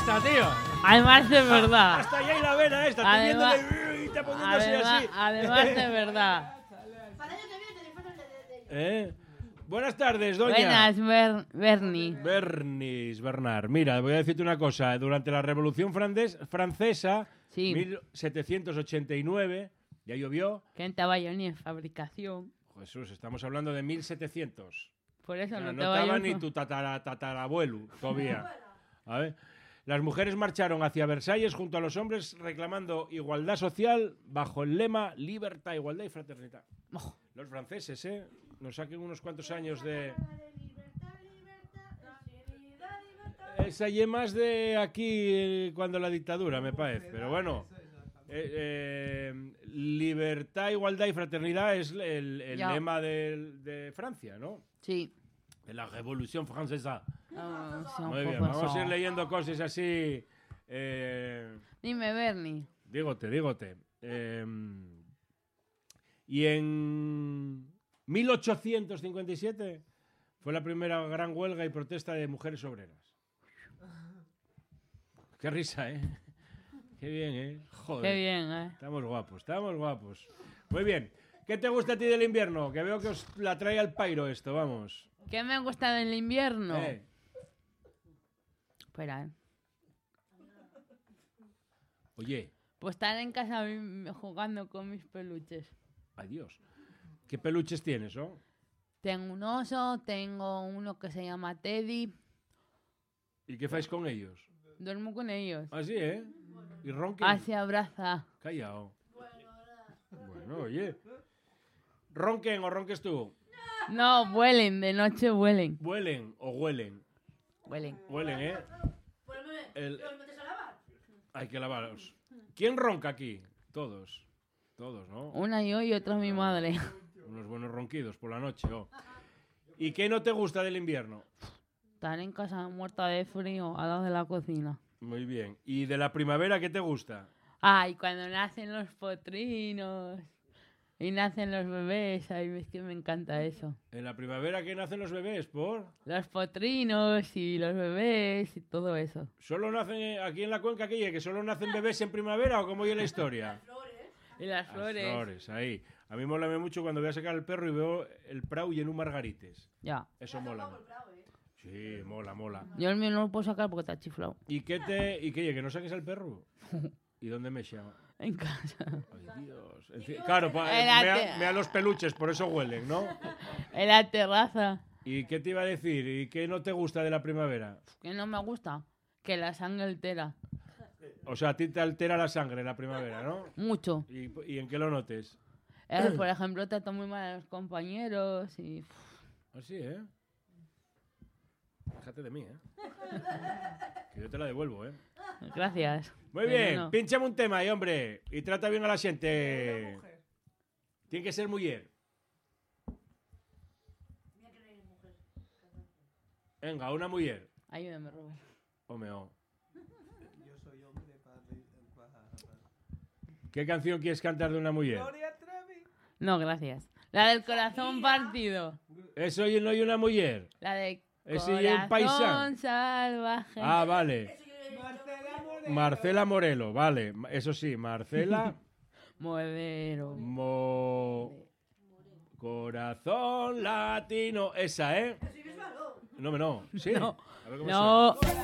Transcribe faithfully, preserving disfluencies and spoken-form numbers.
esta, tío. Además de verdad. Hasta ahí hay la vena esta, Además, y te poniéndose además, así. además de verdad. ¿Eh? Buenas tardes, doña. Buenas, Ber Bernie. Bernis, Bernard. Mira, voy a decirte una cosa. Durante la Revolución Frandes Francesa, Sí. mil setecientos ochenta y nueve, ya llovió. Que no estaba yo ni en fabricación. Jesús, estamos hablando de mil setecientos. Por eso O sea, no, no estaba estaba yo. ni tu tatara, tatarabuelo todavía. A ver. Las mujeres marcharon hacia Versalles junto a los hombres reclamando igualdad social bajo el lema libertad, igualdad y fraternidad. Oh. Los franceses, ¿eh? Nos saquen unos cuantos años de... Esa y más de aquí eh, cuando la dictadura, me parece. Pero bueno, eh, eh, libertad, igualdad y fraternidad es el, el lema de, de Francia, ¿no? Sí. De la Revolución Francesa. Oh, sí, Muy bien, vamos a ir leyendo cosas así. Eh, Dime, Bernie. dígote, dígote. Eh, y en mil ochocientos cincuenta y siete fue la primera gran huelga y protesta de mujeres obreras. Qué risa, ¿eh? Qué bien, ¿eh? Joder. Qué bien, ¿eh? Estamos guapos, estamos guapos. Muy bien. ¿Qué te gusta a ti del invierno? Que veo que os la trae al pairo esto, vamos. ¿Qué me gusta del invierno? Eh. Espera, ¿eh? Oye, Pues estar en casa mi- jugando con mis peluches. adiós. ¿Qué peluches tienes, no? Tengo un oso, tengo uno que se llama Teddy. ¿Y qué fáis con ellos? Duermo con ellos. Así, ¿eh? Y ronquen. Ah, se abraza. Callao. Bueno, oye. ¿Ronquen o ronques tú? No, huelen, de noche huelen. ¿Huelen o huelen? Huelen. Huelen, ¿eh? El... Hay que lavarlos. ¿Quién ronca aquí? Todos. Todos, ¿no? Una yo y otra mi madre. Unos buenos ronquidos por la noche, oh. ¿Y qué no te gusta del invierno? Estar en casa muerta de frío al lado de la cocina. Muy bien. ¿Y de la primavera qué te gusta? Ay, cuando nacen los potrinos y nacen los bebés, ay, es que me encanta eso. ¿En la primavera qué nacen los bebés? ¿Por? Los potrinos y los bebés y todo eso. ¿Solo nacen aquí en la cuenca aquella que solo nacen bebés en primavera o cómo es la historia? Y las Las flores. flores, ahí. A mí mola mucho cuando voy a sacar el perro y veo el prau lleno de margarites. Ya. Eso mola. Sí, mola, mola. Yo el mío no lo puedo sacar porque está chiflado. ¿Y qué te... ¿Y qué? ¿Que no saques al perro? ¿Y dónde me llama? En casa. Ay, Dios. En fin, claro, pa- En eh, la mea, te- mea los peluches, por eso huelen, ¿no? En la terraza. ¿Y qué te iba a decir? ¿Y qué no te gusta de la primavera? Que no me gusta. Que la sangre altera. O sea, a ti te altera la sangre la primavera, ¿no? Mucho. ¿Y, y en qué lo notes? Eh, por ejemplo, trato muy mal a los compañeros y... Así, ¿eh? Déjate de mí, ¿eh? Que yo te la devuelvo, ¿eh? Gracias. Muy Pero bien, no. pínchame un tema ahí, hombre. Y trata bien a la gente. Tiene que ser mujer. Venga, una mujer. Ayúdame, Robert. Home, oh. ¿Qué canción quieres cantar de una mujer? No, gracias. La del corazón partido. Eso y no hay una mujer. La de Ese y el paisano. corazón salvaje. Ah, vale. Marcela Morelo, vale. Eso sí, Marcela Modero. Mo... Corazón latino. Esa, ¿eh? No, no. Sí. No. A ver cómo No. suena.